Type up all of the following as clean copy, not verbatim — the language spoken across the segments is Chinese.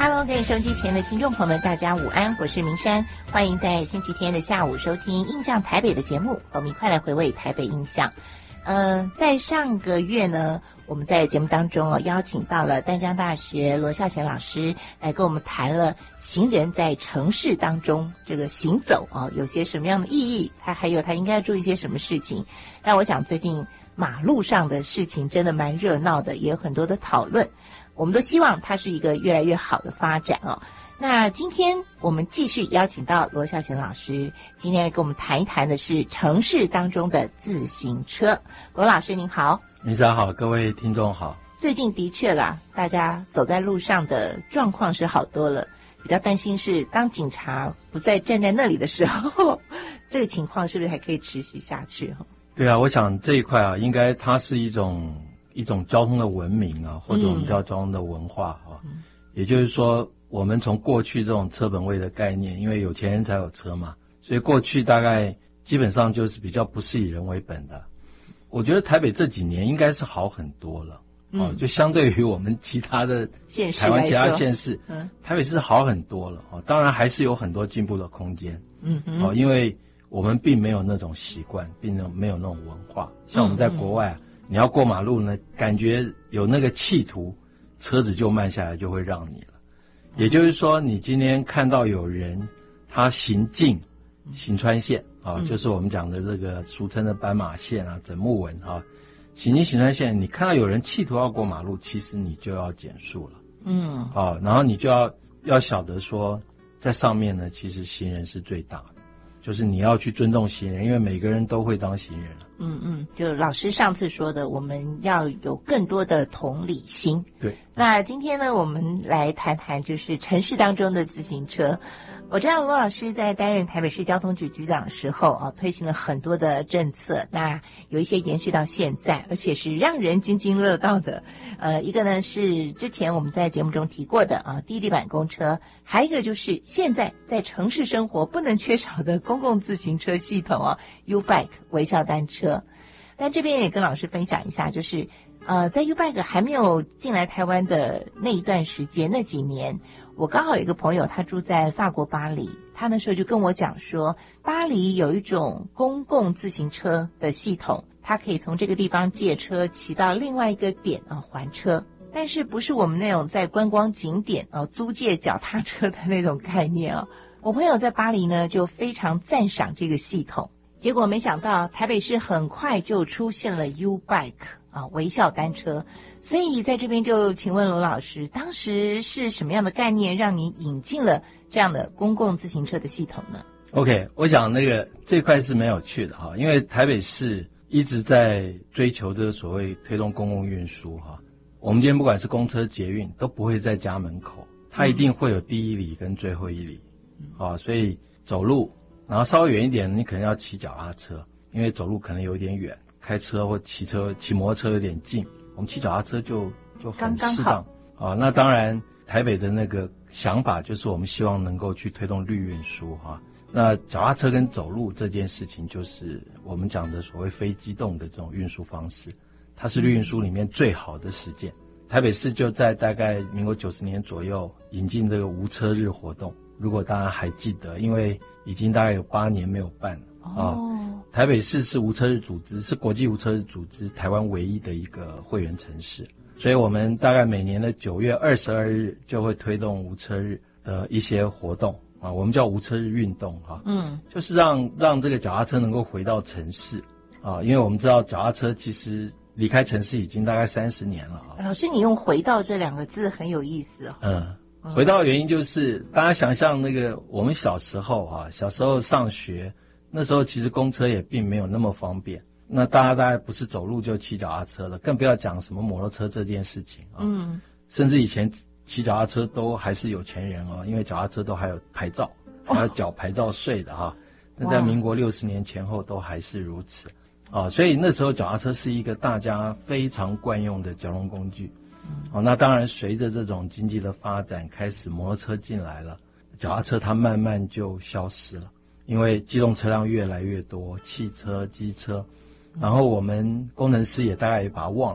Hello， 各位收音机前的听众朋友们，大家午安，我是明山，欢迎在星期天的下午收听《印象台北》的节目，我们一块来回味台北印象。在上个月呢，我们在节目当中邀请到了淡江大学罗孝贤老师来跟我们谈了行人在城市当中这个行走有些什么样的意义，还有他应该要注意一些什么事情。那我想最近马路上的事情真的蛮热闹的，也有很多的讨论，我们都希望它是一个越来越好的发展那今天我们继续邀请到罗孝贤老师，今天跟我们谈一谈的是城市当中的自行车。罗老师您好。 明山好，各位听众好。 最近的确啦，大家走在路上的状况是好多了，比较担心是当警察不再站在那里的时候，这个情况是不是还可以持续下去？ 对啊，我想这一块应该它是一种交通的文明或者我们叫交通的文化也就是说我们从过去这种车本位的概念，因为有钱人才有车嘛，所以过去大概基本上就是比较不是以人为本的。我觉得台北这几年应该是好很多了就相对于我们其他的台湾其他县市台北市好很多了当然还是有很多进步的空间因为我们并没有那种习惯，并没有那种文化。像我们在国外你要过马路呢，感觉有那个企图，车子就慢下来，就会让你了。也就是说，你今天看到有人他行进行穿线就是我们讲的这个俗称的斑马线整木纹行进行穿线，你看到有人企图要过马路，其实你就要减速了然后你就要晓得说，在上面呢，其实行人是最大的，就是你要去尊重行人，因为每个人都会当行人就老师上次说的，我们要有更多的同理心。 对， 那今天呢，我们来谈谈就是城市当中的自行车。我知道罗老师在担任台北市交通局局长的时候推行了很多的政策，那有一些延续到现在，而且是让人津津乐道的。一个呢是之前我们在节目中提过的低地板公车，还有一个就是现在在城市生活不能缺少的公共自行车系统U-Bike 微笑单车。但这边也跟老师分享一下，就是在 U-Bike 还没有进来台湾的那一段时间，那几年我刚好有一个朋友，他住在法国巴黎，他那时候就跟我讲说，巴黎有一种公共自行车的系统，他可以从这个地方借车骑到另外一个点还车，但是不是我们那种在观光景点租借脚踏车的那种概念我朋友在巴黎呢就非常赞赏这个系统，结果没想到台北市很快就出现了 U-Bike微笑单车。所以在这边就请问罗老师，当时是什么样的概念让你引进了这样的公共自行车的系统呢？ OK， 我想这块是蛮有趣的因为台北市一直在追求这个所谓推动公共运输我们今天不管是公车捷运都不会在家门口，它一定会有第一里跟最后一里所以走路，然后稍微远一点你可能要骑脚踏车，因为走路可能有点远，开车或骑摩托车有点近，我们骑脚踏车就很适当那当然台北的那个想法就是我们希望能够去推动绿运输那脚踏车跟走路这件事情就是我们讲的所谓非机动的这种运输方式，它是绿运输里面最好的实践。台北市就在大概民国90年左右引进这个无车日活动，如果大家还记得，因为已经大概有8年没有办了台北市是无车日组织，是国际无车日组织台湾唯一的一个会员城市，所以我们大概每年的9月22日就会推动无车日的一些活动我们叫无车日运动就是让这个脚踏车能够回到城市因为我们知道脚踏车其实离开城市已经大概30年了老师你用回到这2个字很有意思回到的原因就是大家想象我们小时候上学，那时候其实公车也并没有那么方便，那大概不是走路就骑脚踏车了，更不要讲什么摩托车这件事情甚至以前骑脚踏车都还是有钱人因为脚踏车都还有牌照，还要缴牌照税的那在民国60年前后都还是如此所以那时候脚踏车是一个大家非常惯用的交通工具那当然随着这种经济的发展，开始摩托车进来了，脚踏车它慢慢就消失了，因为机动车辆越来越多，汽车机车然后我们工程师也大概也把它忘了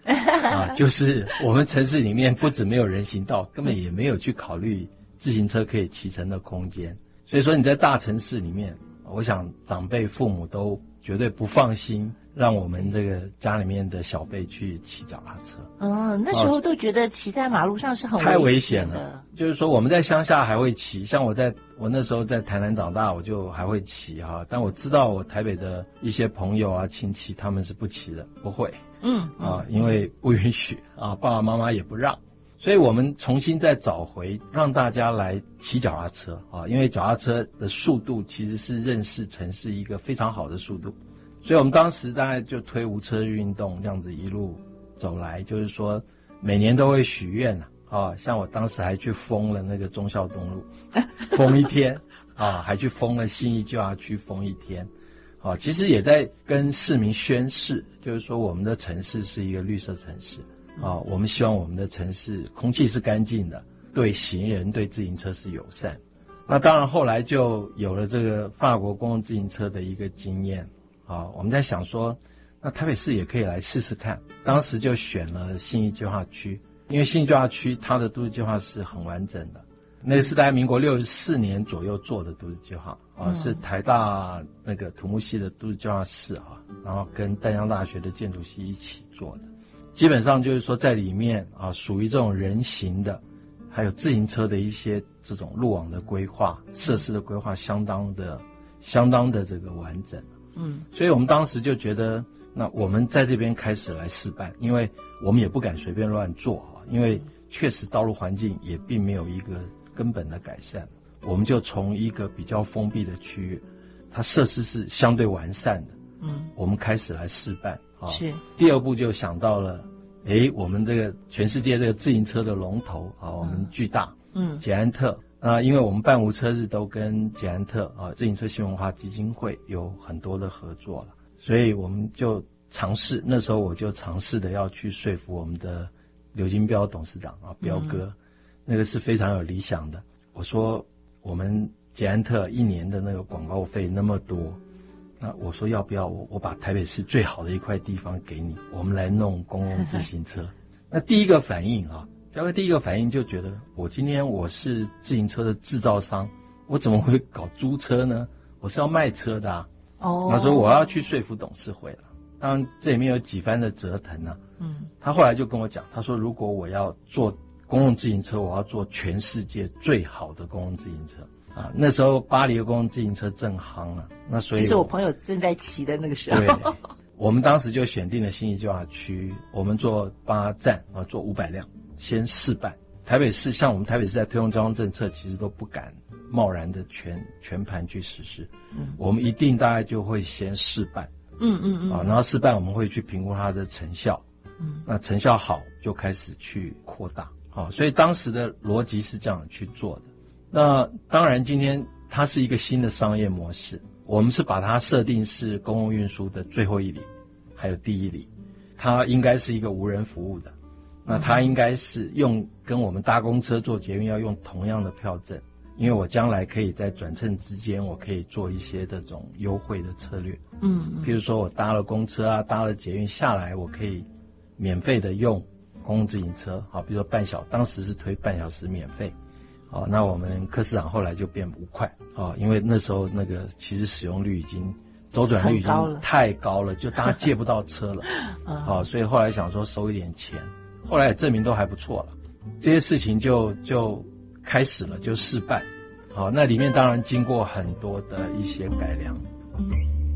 就是我们城市里面不止没有人行道，根本也没有去考虑自行车可以骑乘的空间。所以说你在大城市里面，我想长辈父母都绝对不放心让我们这个家里面的小辈去骑脚踏车。 那时候都觉得骑在马路上是很太危险险了。就是说我们在乡下还会骑，像我那时候在台南长大，我就还会骑哈。但我知道我台北的一些朋友啊亲戚他们是不骑的，不会。因为不允许啊，爸爸妈妈也不让。所以我们重新再找回让大家来骑脚踏车啊，因为脚踏车的速度其实是认识城市一个非常好的速度。所以我们当时大概就推无车运动，这样子一路走来，就是说每年都会许愿啊，像我当时还去封了那个忠孝东路封一天啊，还去封了信义旧辖区封一天啊，其实也在跟市民宣示，就是说我们的城市是一个绿色城市啊，我们希望我们的城市空气是干净的，对行人对自行车是友善。那当然后来就有了这个法国公共自行车的一个经验啊，我们在想说那台北市也可以来试试看。当时就选了信义旧辖区，因为信义旧辖区它的都市计划是很完整的，那是大概民国64年左右做的都市计划啊，是台大那个土木系的都市计划室啊，然后跟淡江大学的建筑系一起做的。基本上就是说在里面啊，属于这种人行的还有自行车的一些这种路网的规划设施的规划相当的这个完整。所以我们当时就觉得那我们在这边开始来试办，因为我们也不敢随便乱做啊，因为确实道路环境也并没有一个根本的改善。我们就从一个比较封闭的区域，它设施是相对完善的，我们开始来试办啊。 是第二步就想到了我们这个全世界这个自行车的龙头啊，我们巨大捷安特啊，因为我们办无车日都跟捷安特啊自行车新文化基金会有很多的合作了，所以我们就尝试，那时候我就尝试的要去说服我们的刘金彪董事长啊，彪哥，那个是非常有理想的。我说我们捷安特一年的那个广告费那么多，那我说要不要我把台北市最好的一块地方给你，我们来弄公共自行车。那第一个反应啊，彪哥第一个反应就觉得我今天我是自行车的制造商，我怎么会搞租车呢？我是要卖车的啊。他说我要去说服董事会了。当然这里面有几番的折腾啊。他后来就跟我讲，他说如果我要做公共自行车，我要做全世界最好的公共自行车啊。那时候巴黎的公共自行车正夯啊，那所以就是我朋友正在骑的那个时候。 对，我们当时就选定了信义旧辖区，我们做8站啊，做500辆先试办。台北市像我们台北市在推动交通政策，其实都不敢贸然的全盘去实施，我们一定大概就会先试办，然后试办我们会去评估它的成效，那成效好就开始去扩大，所以当时的逻辑是这样去做的。那当然今天它是一个新的商业模式，我们是把它设定是公共运输的最后一里还有第一里，它应该是一个无人服务的，那它应该是跟我们搭公车坐捷运要用同样的票证，因为我将来可以在转乘之间我可以做一些这种优惠的策略，譬如说我搭了公车啊，搭了捷运下来，我可以免费的用公共自行车，好，比如说当时是推半小时免费，好，那我们柯市长后来就变5块，因为那时候那个其实使用率已经周转率已经太高了，就大家借不到车了，好，所以后来想说收一点钱，后来也证明都还不错了，这些事情就开始了，就试办，好，那里面当然经过很多的一些改良。